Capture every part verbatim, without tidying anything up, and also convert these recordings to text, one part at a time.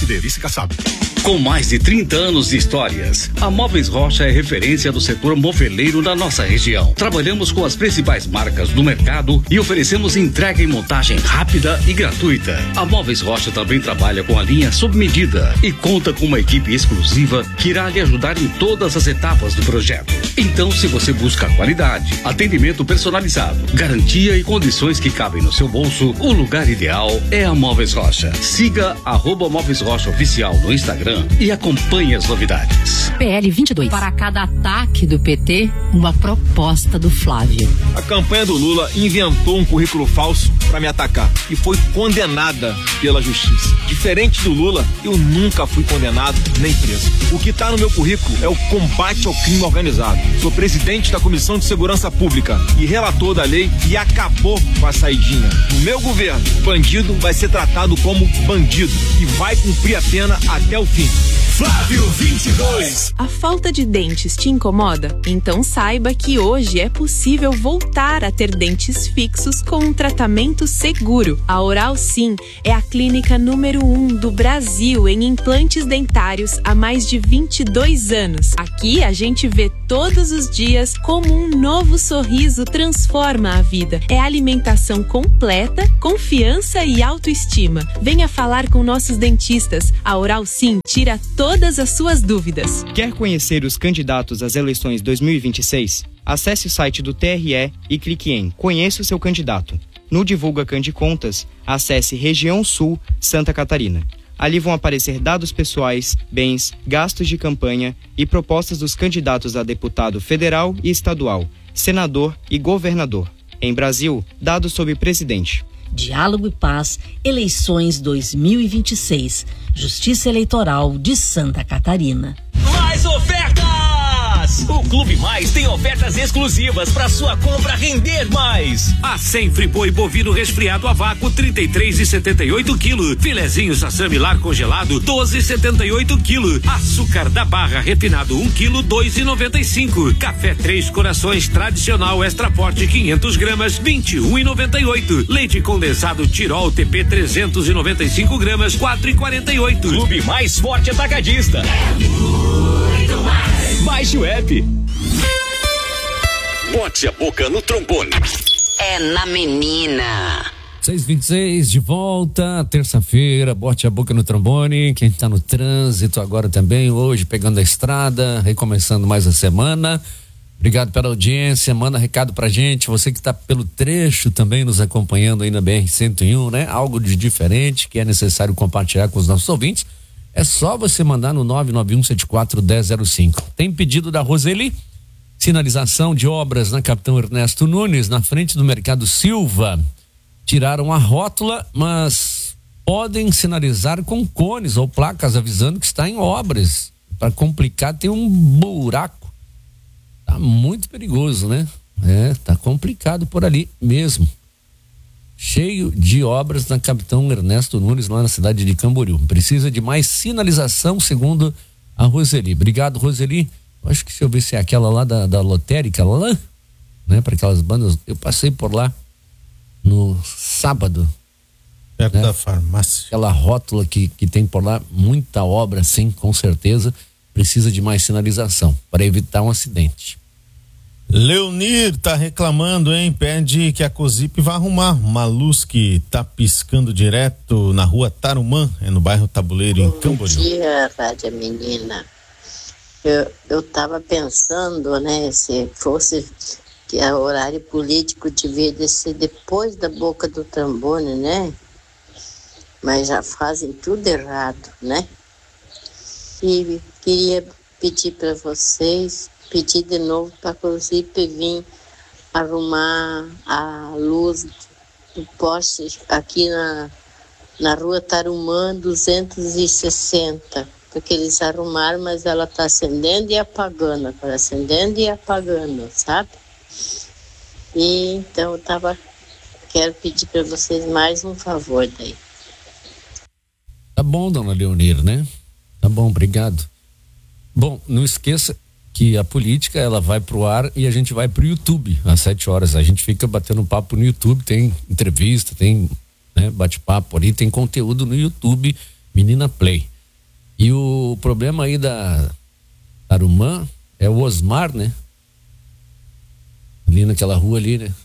Siderice Kassab. Com mais de trinta anos de histórias, a Móveis Rocha é referência do setor moveleiro da nossa região. Trabalhamos com as principais marcas do mercado e oferecemos entrega e montagem rápida e gratuita. A Móveis Rocha também trabalha com a linha sob medida e conta com uma equipe exclusiva que irá lhe ajudar em todas as etapas do projeto. Então, se você busca qualidade, atendimento personalizado, garantia e condições que cabem no seu bolso, o lugar ideal é a Móveis Rocha. Siga arroba Móveis Rocha Oficial no Instagram e acompanhe as novidades. P L vinte e dois. Para cada ataque do P T, uma proposta do Flávio. A campanha do Lula inventou um currículo falso para me atacar e foi condenada pela justiça. Diferente do Lula, eu nunca fui condenado nem preso. O que está no meu currículo é o combate ao crime organizado. Sou presidente da Comissão de Segurança Pública e relator da lei e acabou com a saidinha. No meu governo, bandido vai ser tratado como bandido e vai cumprir a pena até o fim. Flávio vinte e dois. A falta de dentes te incomoda? Então saiba que hoje é possível voltar a ter dentes fixos com um tratamento seguro. A Oral Sim é a clínica número um do Brasil em implantes dentários há mais de vinte e dois anos. Aqui a gente vê todos os dias como um novo sorriso transforma a vida. É alimentação completa, confiança e autoestima. Venha falar com nossos dentistas. A Oral Sim tira todas as suas dúvidas. Quer conhecer os candidatos às eleições dois mil e vinte e seis? Acesse o site do T R E e clique em Conheça o seu candidato. No Divulga Candicontas, acesse Região Sul, Santa Catarina. Ali vão aparecer dados pessoais, bens, gastos de campanha e propostas dos candidatos a deputado federal e estadual, senador e governador. Em Brasil, dados sobre presidente. Diálogo e Paz, eleições dois mil e vinte e seis. Justiça Eleitoral de Santa Catarina. Mais ofertas! O Clube Mais tem ofertas exclusivas para sua compra render mais. A Sempre Boi Bovino Resfriado a Vácuo trinta e três e setenta e oito quilos. Filezinho Sassami Lar Congelado doze e setenta e oito quilos. Açúcar da Barra Refinado um quilo dois e noventa e cinco. Café Três Corações Tradicional Extra Forte quinhentas gramas vinte e um e noventa e oito. Leite condensado Tirol T P trezentos e noventa e cinco gramas quatro e quarenta e oito. Clube Mais Forte Atacadista. É muito mais. Baixe o app. Bote a boca no trombone. É na menina. seis e vinte e seis, de volta, terça-feira, bote a boca no trombone. Quem tá no trânsito agora também, hoje pegando a estrada, recomeçando mais a semana. Obrigado pela audiência, manda recado pra gente. Você que tá pelo trecho também nos acompanhando aí na B R cento e um, né? Algo de diferente que é necessário compartilhar com os nossos ouvintes. É só você mandar no nove nove um sete quatro um zero zero cinco. Tem pedido da Roseli? Sinalização de obras na Capitão Ernesto Nunes, na frente do Mercado Silva. Tiraram a rótula, mas podem sinalizar com cones ou placas avisando que está em obras. Para complicar, tem um buraco. Tá muito perigoso, né? É, tá complicado por ali mesmo. Cheio de obras na Capitão Ernesto Nunes, lá na cidade de Camboriú. Precisa de mais sinalização, segundo a Roseli. Obrigado, Roseli. Eu acho que se eu ver se é aquela lá da, da lotérica, lá, né? Para aquelas bandas. Eu passei por lá no sábado. Perto né? da farmácia. Aquela rótula que, que tem por lá, muita obra, sim, com certeza. Precisa de mais sinalização para evitar um acidente. Leonir tá reclamando, hein? Pede que a Cosip vá arrumar uma luz que tá piscando direto na rua Tarumã, é no bairro Tabuleiro, em Camboriú. Bom dia, Rádio Menina. Eu, eu tava pensando, né, se fosse que o horário político devia ser depois da boca do trombone, né? Mas já fazem tudo errado, né? E queria pedir para vocês, pedir de novo para a Cosip vir arrumar a luz do poste aqui na, na rua Tarumã duzentos e sessenta, porque eles arrumaram, mas ela está acendendo e apagando, agora acendendo e apagando, sabe? E então eu tava, quero pedir para vocês mais um favor daí. Tá bom, dona Leonir, né? Tá bom, obrigado. Bom, não esqueça que a política, ela vai pro ar e a gente vai pro YouTube às sete horas. A gente fica batendo papo no YouTube, tem entrevista, tem, né, bate-papo ali, tem conteúdo no YouTube, Menina Play. E o problema aí da Tarumã é o Osmar, né? Ali naquela rua ali, né?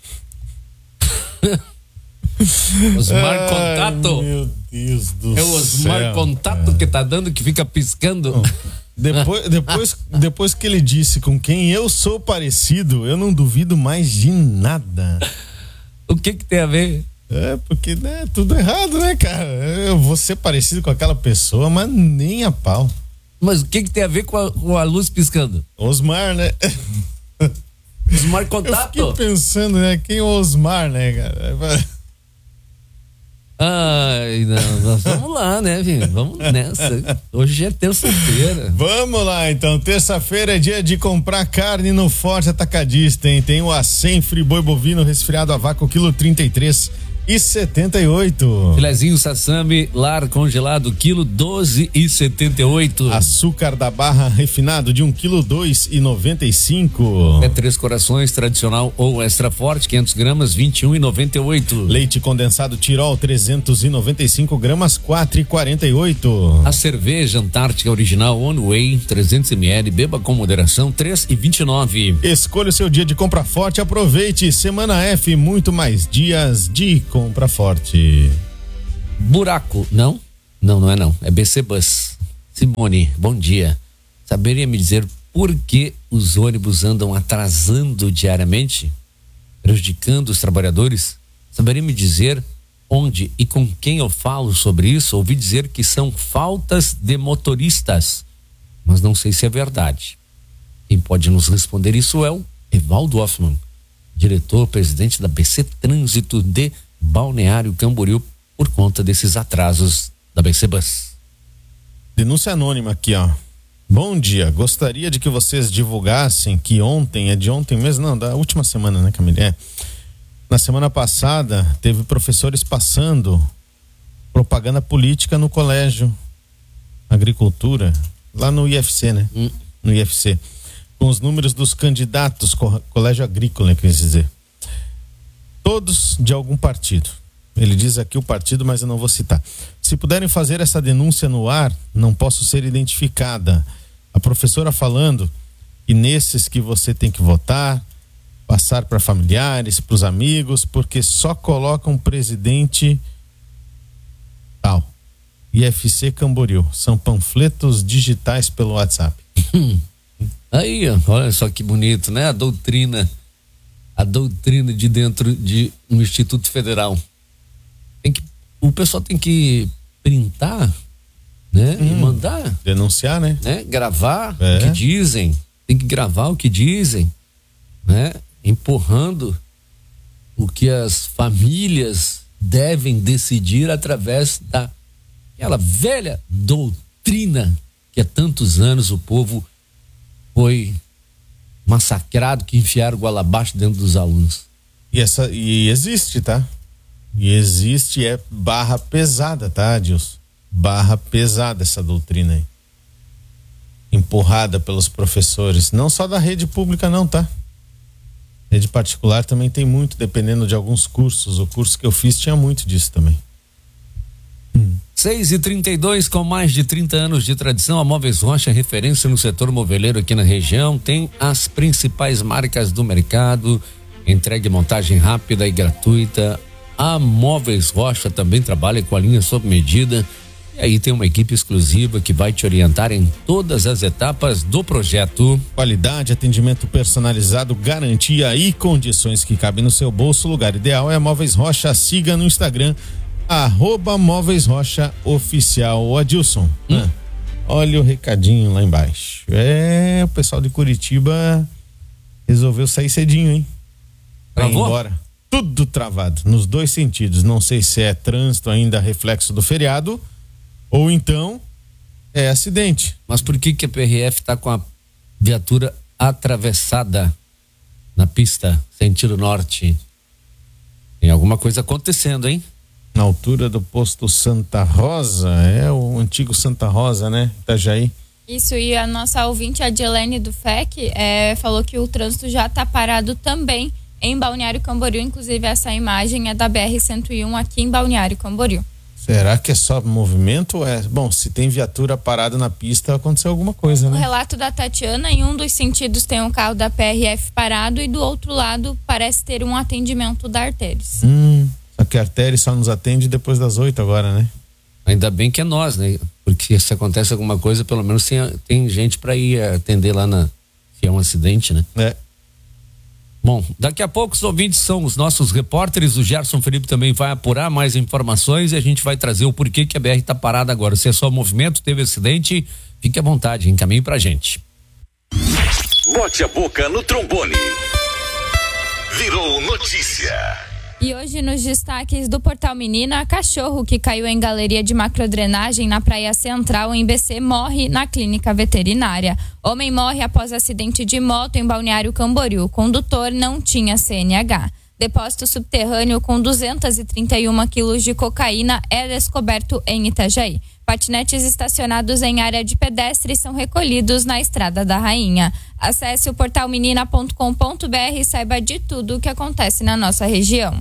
Osmar Ai, Contato. Meu Deus do céu. É o Osmar céu, Contato cara. que tá dando, que fica piscando. Depois, depois, depois que ele disse com quem eu sou parecido, eu não duvido mais de nada. O que que tem a ver? É, porque né, tudo errado, né, cara? Eu vou ser parecido com aquela pessoa, mas nem a pau. Mas o que que tem a ver com a, com a luz piscando? Osmar, né? Osmar Eu Contato. fiquei pensando, né? Quem é o Osmar, né, cara? Ai, não, nós vamos lá, né, Vinho? Vamos nessa. Hoje é terça-feira. Vamos lá, então. Terça-feira é dia de comprar carne no Forte Atacadista, hein? Tem o Acém Friboi Bovino resfriado a vácuo, quilo trinta e três e setenta e oito. Filezinho Sassami, lar congelado, quilo doze e setenta e oito. Açúcar da Barra refinado de um quilo dois e noventa e cinco. É Três Corações tradicional ou extra forte, quinhentos gramas, vinte e um e noventa e oito. Leite condensado Tirol trezentos e noventa e cinco gramas, quatro e quarenta e oito. A cerveja Antártica original One Way, trezentos mililitros, beba com moderação, três e vinte e nove. Escolha o seu dia de compra forte, aproveite. Semana F, muito mais dias de compra forte. Buraco, não? Não, não é não, é B C Bus. Simone, bom dia. Saberia me dizer por que os ônibus andam atrasando diariamente, prejudicando os trabalhadores? Saberia me dizer onde e com quem eu falo sobre isso? Ouvi dizer que são faltas de motoristas, mas não sei se é verdade. Quem pode nos responder isso é o Evaldo Hoffman, diretor-presidente da B C Trânsito de Balneário Camboriú, por conta desses atrasos da B C Bus. Denúncia anônima aqui, ó. Bom dia, gostaria de que vocês divulgassem que ontem, é de ontem mesmo, não, da última semana, né, Camila? É. Na semana passada, teve professores passando propaganda política no colégio Agricultura, lá no I F C, né? Hum. No I F C. Com os números dos candidatos, co- colégio agrícola, quer dizer. Todos de algum partido. Ele diz aqui o partido, mas eu não vou citar. Se puderem fazer essa denúncia no ar, não posso ser identificada. A professora falando que nesses que você tem que votar, passar para familiares, para os amigos, porque só colocam presidente tal. I F C Camboriú. São panfletos digitais pelo WhatsApp. Aí, ó, olha só que bonito, né? A doutrina, a doutrina de dentro de um Instituto Federal. Tem que, o pessoal tem que printar, né? Hum, e mandar. Denunciar, né? né? Gravar é. o que dizem. Tem que gravar o que dizem, né? Empurrando o que as famílias devem decidir através da aquela velha doutrina que há tantos anos o povo foi massacrado, que enfiaram goela abaixo dentro dos alunos. E, essa, e existe, tá? E existe, é barra pesada, tá, Adilson? Barra pesada essa doutrina aí. Empurrada pelos professores, não só da rede pública não, tá? Rede particular também tem muito, dependendo de alguns cursos. O curso que eu fiz tinha muito disso também. Hum. seis e trinta e dois, com mais de trinta anos de tradição, a Móveis Rocha é referência no setor moveleiro aqui na região, tem as principais marcas do mercado, entregue montagem rápida e gratuita. A Móveis Rocha também trabalha com a linha sob medida, e aí tem uma equipe exclusiva que vai te orientar em todas as etapas do projeto. Qualidade, atendimento personalizado, garantia e condições que cabem no seu bolso. O lugar ideal é a Móveis Rocha. Siga no Instagram arroba Móveis Rocha Oficial. O Adilson, hum. ah, olha o recadinho lá embaixo. É, o pessoal de Curitiba resolveu sair cedinho, hein? Pra ir embora. Tudo travado, nos dois sentidos. Não sei se é trânsito ainda reflexo do feriado ou então é acidente. Mas por que que a P R F tá com a viatura atravessada na pista, sentido norte? Tem alguma coisa acontecendo, hein? Na altura do posto Santa Rosa, é o antigo Santa Rosa, né? Itajaí. Isso, e a nossa ouvinte, a Dilene do F E C, é, falou que o trânsito já está parado também em Balneário Camboriú, inclusive essa imagem é da B R cento e um aqui em Balneário Camboriú. Será que é só movimento ou é... Bom, se tem viatura parada na pista, aconteceu alguma coisa, né? O relato da Tatiana, em um dos sentidos tem um carro da P R F parado e do outro lado parece ter um atendimento da Arteris. Hum, só que a Arteris só nos atende depois das oito agora, né? Ainda bem que é nós, né? Porque se acontece alguma coisa, pelo menos tem, tem gente para ir atender lá na... Se é um acidente, né? É. Bom, daqui a pouco os ouvintes são os nossos repórteres, o Gerson Felipe também vai apurar mais informações e a gente vai trazer o porquê que a B R tá parada agora. Se é só movimento, teve acidente, fique à vontade, encaminhe pra gente. Bote a boca no trombone. Virou notícia. E hoje nos destaques do Portal Menina, cachorro que caiu em galeria de macrodrenagem na Praia Central em B C morre na clínica veterinária. Homem morre após acidente de moto em Balneário Camboriú. O condutor não tinha C N H. Depósito subterrâneo com duzentos e trinta e um quilos de cocaína é descoberto em Itajaí. Patinetes estacionados em área de pedestre são recolhidos na Estrada da Rainha. Acesse o portal menina ponto com ponto b r e saiba de tudo o que acontece na nossa região.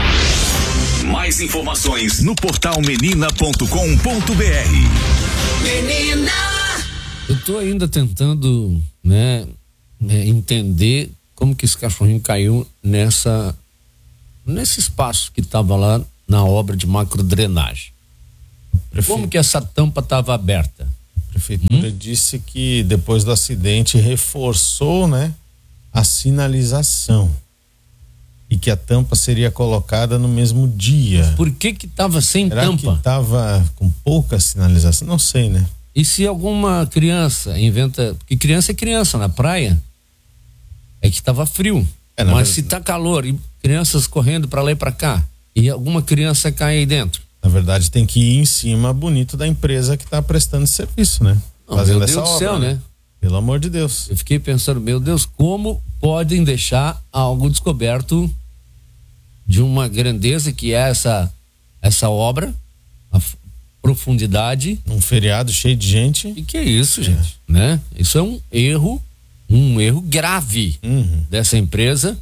Mais informações no portal menina ponto com ponto b r. Menina! Eu tô ainda tentando, né, entender como que esse cachorrinho caiu nessa nesse espaço que estava lá na obra de macrodrenagem. Prefeito. Como que essa tampa estava aberta? A prefeitura hum? disse que depois do acidente reforçou, né, a sinalização e que a tampa seria colocada no mesmo dia. Por que que estava sem Será tampa? Que estava com pouca sinalização? Não sei, né? E se alguma criança inventa, porque criança é criança na praia, é que estava frio, é, mas verdade, se tá calor e crianças correndo para lá e para cá e alguma criança cai aí dentro. Na verdade, tem que ir em cima bonito da empresa que está prestando esse serviço, né? Não, Fazendo meu Deus essa do obra, céu, né? Pelo amor de Deus. Eu fiquei pensando, meu Deus, como podem deixar algo descoberto de uma grandeza que é essa essa obra, a profundidade. Um feriado cheio de gente. E que é isso, gente, é. né? Isso é um erro, um erro grave uhum. dessa empresa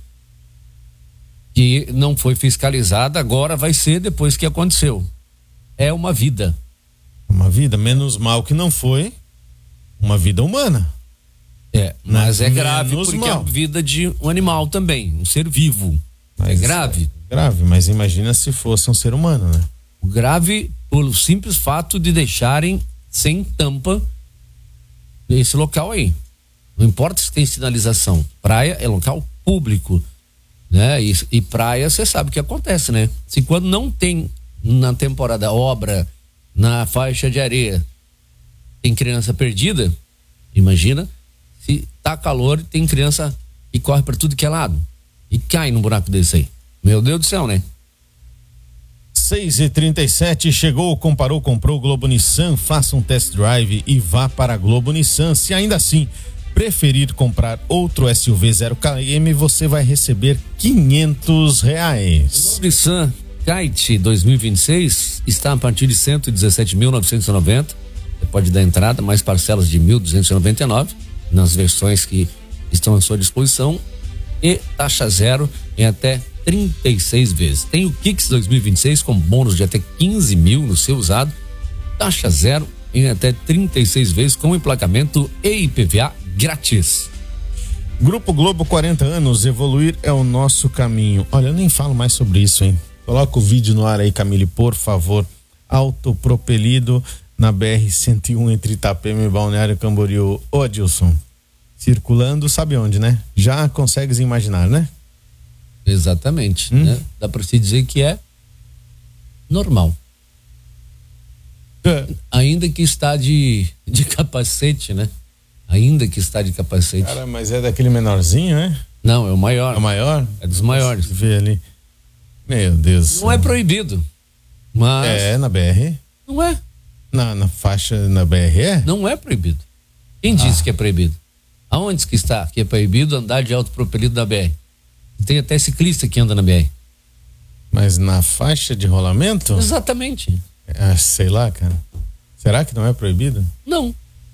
que não foi fiscalizada, agora vai ser depois que aconteceu. É uma vida. Uma vida, menos mal que não foi uma vida humana. É, mas é grave porque mal. é a vida de um animal também, um ser vivo. Mas é grave. É grave, mas imagina se fosse um ser humano, né? O grave pelo simples fato de deixarem sem tampa esse local aí. Não importa se tem sinalização. Praia é local público, né? E, e praia, você sabe o que acontece, né? Se quando não tem na temporada obra, na faixa de areia, tem criança perdida, imagina se tá calor e tem criança que corre para tudo que é lado e cai num buraco desse aí. Meu Deus do céu, né? seis e trinta e sete, chegou, comparou, comprou Globo Nissan, faça um test drive e vá para a Globo Nissan. Se ainda assim preferir comprar outro S U V zero K M, você vai receber quinhentos reais. Nissan Kite dois mil e vinte e seis está a partir de cento e dezessete mil novecentos e noventa. Você pode dar entrada, mais parcelas de mil duzentos e noventa e nove nas versões que estão à sua disposição e taxa zero em até trinta e seis vezes. Tem o Kicks dois mil e vinte e seis com bônus de até quinze mil no seu usado, taxa zero em até trinta e seis vezes com emplacamento e I P V A grátis. Grupo Globo, quarenta anos, evoluir é o nosso caminho. Olha, eu nem falo mais sobre isso, hein? Coloca o vídeo no ar aí, Camille, por favor. Autopropelido na B R cento e um entre Itapema e Balneário Camboriú. Ô, Adilson, circulando, sabe onde, né? Já consegues imaginar, né? Exatamente, hum? né? Dá pra se dizer que é normal. É. Ainda que está de, de capacete, né? Ainda que está de capacete. Cara, mas é daquele menorzinho, né? Não, é o maior. É o maior? É dos maiores. Vê ali. Meu Deus. Não é proibido, mas... É, na B R? Não é. Na, na faixa na B R é? Não é proibido. Quem ah. disse que é proibido? Aonde que está que é proibido andar de autopropelido na B R? Tem até ciclista que anda na B R. Mas na faixa de rolamento? Exatamente. Ah, sei lá, cara. Será que não é proibido? Não.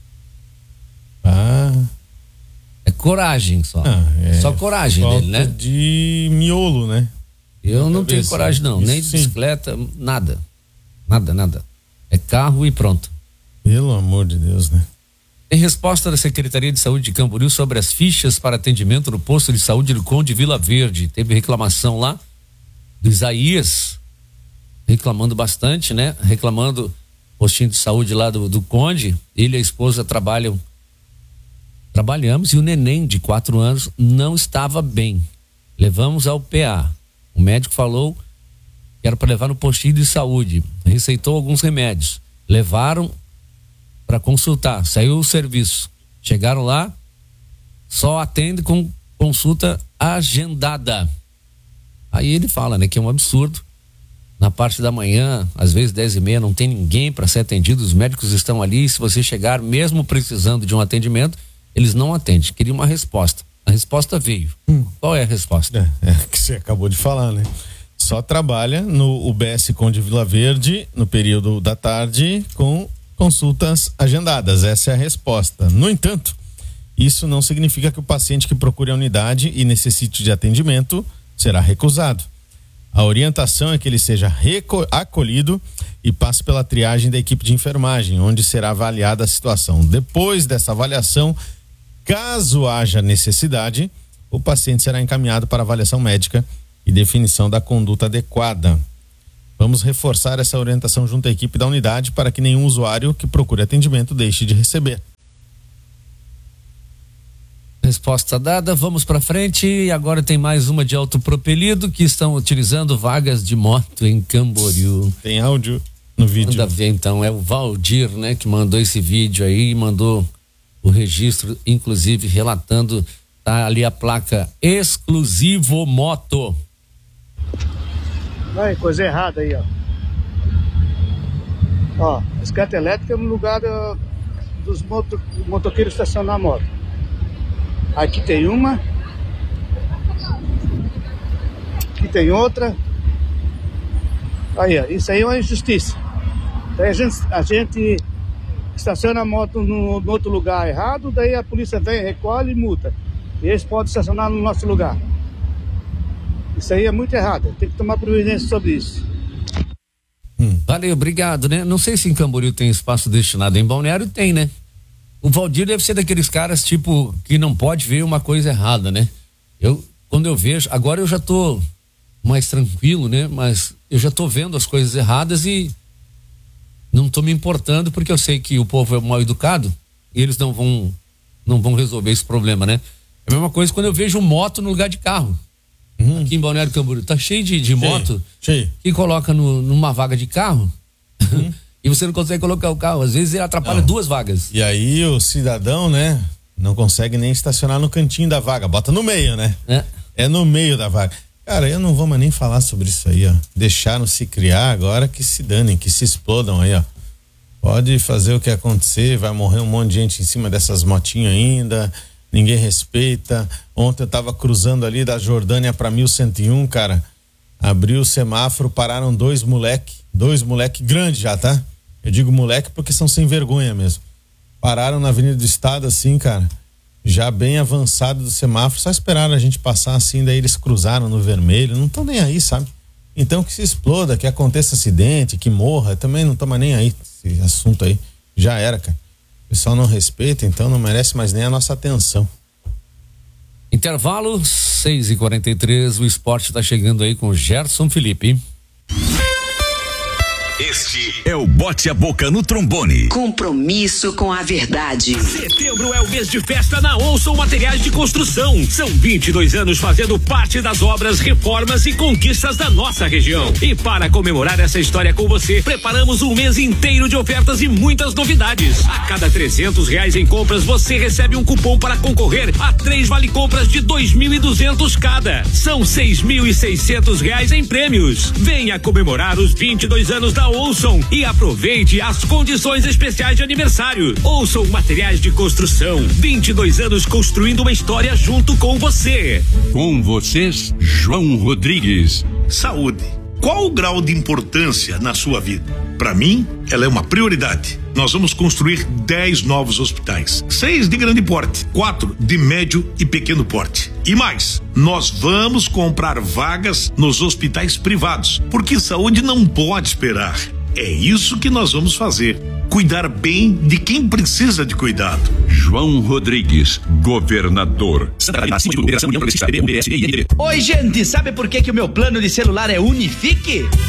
Ah. É coragem só. Ah, é só coragem falta dele, né? De miolo, né? Eu não Talvez, tenho coragem não, nem de sim. bicicleta, nada. Nada, nada. É carro e pronto. Pelo amor de Deus, né? Em resposta da Secretaria de Saúde de Camboriú sobre as fichas para atendimento no posto de saúde do Conde Vila Verde, teve reclamação lá do Isaías, reclamando bastante, né? Reclamando postinho de saúde lá do, do Conde. Ele e a esposa trabalham, trabalhamos e o neném de quatro anos não estava bem. Levamos ao P A. O médico falou que era para levar no postinho de saúde. Receitou alguns remédios. Levaram para consultar. Saiu o serviço. Chegaram lá, só atende com consulta agendada. Aí ele fala, né, que é um absurdo. Na parte da manhã, às vezes dez e meia, não tem ninguém para ser atendido. Os médicos estão ali. E se você chegar, mesmo precisando de um atendimento, eles não atendem. Queria uma resposta. A resposta veio. Hum. Qual é a resposta? É, é que você acabou de falar, né? Só trabalha no U B S Conde Vila Verde no período da tarde com consultas agendadas. Essa é a resposta. No entanto, isso não significa que o paciente que procure a unidade e necessite de atendimento será recusado. A orientação é que ele seja acolhido e passe pela triagem da equipe de enfermagem, onde será avaliada a situação. Depois dessa avaliação, caso haja necessidade, o paciente será encaminhado para avaliação médica e definição da conduta adequada. Vamos reforçar essa orientação junto à equipe da unidade para que nenhum usuário que procure atendimento deixe de receber. Resposta dada, vamos para frente. E agora tem mais uma de autopropelido que estão utilizando vagas de moto em Camboriú. Tem áudio no vídeo. Manda ver então, é o Valdir, né, que mandou esse vídeo aí, mandou o registro, inclusive relatando, tá ali a placa exclusivo moto. Ai, coisa errada aí, ó. Ó, bicicleta elétrica é no lugar do, dos moto, motoqueiros estacionar a moto. Aqui tem uma. Aqui tem outra. Aí, ó, isso aí é uma injustiça. Daí a gente, a gente estaciona a moto no, no outro lugar errado, daí a polícia vem, recolhe e multa. E eles podem estacionar no nosso lugar. Isso aí é muito errado, tem que tomar providência sobre isso. Hum. Valeu, obrigado, né? Não sei se em Camboriú tem espaço destinado, em Balneário tem, né? O Valdir deve ser daqueles caras, tipo, que não pode ver uma coisa errada, né? Eu, quando eu vejo, agora eu já tô mais tranquilo, né? Mas eu já tô vendo as coisas erradas e não tô me importando, porque eu sei que o povo é mal educado e eles não vão, não vão resolver esse problema, né? É a mesma coisa quando eu vejo moto no lugar de carro. Uhum. Aqui em Balneário Camboriú tá cheio de, de moto cheio. Que coloca no, numa vaga de carro uhum. E você não consegue colocar o carro, às vezes ele atrapalha não. duas vagas. E aí o cidadão, né, não consegue nem estacionar no cantinho da vaga, bota no meio, né? É, é no meio da vaga. Cara, eu não vou mais nem falar sobre isso aí, ó. Deixaram se criar, agora que se danem, que se explodam aí, ó. Pode fazer o que acontecer, vai morrer um monte de gente em cima dessas motinhas ainda. Ninguém respeita. Ontem eu tava cruzando ali da Jordânia pra mil cento e um, cara. Abriu o semáforo, pararam dois moleque, dois moleque grandes já, tá? Eu digo moleque porque são sem vergonha mesmo. Pararam na Avenida do Estado assim, cara, já bem avançado do semáforo, só esperaram a gente passar assim, daí eles cruzaram no vermelho, não estão nem aí, sabe? Então que se exploda, que aconteça acidente, que morra, também não estão mais nem aí, esse assunto aí, já era, cara. O pessoal não respeita, então não merece mais nem a nossa atenção. Intervalo, seis e quarenta e três, o esporte tá chegando aí com o Gerson Felipe. Este é o Bote a Boca no Trombone. Compromisso com a verdade. Setembro é o mês de festa na Olson Materiais de Construção. São vinte e dois anos fazendo parte das obras, reformas e conquistas da nossa região. E para comemorar essa história com você, preparamos um mês inteiro de ofertas e muitas novidades. A cada trezentos reais em compras, você recebe um cupom para concorrer a três vale compras de dois mil e duzentos cada. São seis mil e seiscentos reais em prêmios. Venha comemorar os vinte e dois anos da Olson e aproveite as condições especiais de aniversário. Olson Materiais de Construção, vinte e dois anos construindo uma história junto com você. Com vocês, João Rodrigues. Saúde. Qual o grau de importância na sua vida? Para mim, ela é uma prioridade. Nós vamos construir dez novos hospitais, seis de grande porte, quatro de médio e pequeno porte. E mais, nós vamos comprar vagas nos hospitais privados, porque saúde não pode esperar. É isso que nós vamos fazer. Cuidar bem de quem precisa de cuidado. João Rodrigues, governador. Oi, gente, sabe por que, que o meu plano de celular é Unifique?